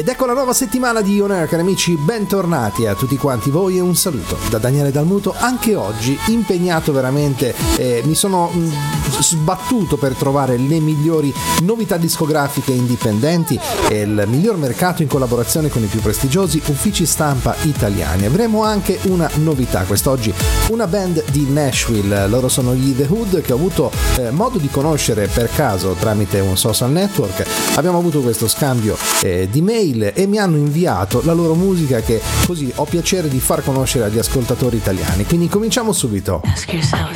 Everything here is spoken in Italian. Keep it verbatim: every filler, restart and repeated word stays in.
Ed ecco la nuova settimana di On Air, cari amici, bentornati a tutti quanti voi e un saluto da Daniele Dalmuto. Anche oggi impegnato veramente, eh, mi sono mh, sbattuto per trovare le migliori novità discografiche indipendenti e il miglior mercato in collaborazione con i più prestigiosi uffici stampa italiani. Avremo anche una novità quest'oggi, una band di Nashville, loro sono gli The Hood, che ho avuto eh, modo di conoscere per caso tramite un social network. Abbiamo avuto questo scambio eh, di mail e mi hanno inviato la loro musica, che così ho piacere di far conoscere agli ascoltatori italiani. Quindi cominciamo subito. Ask yourself,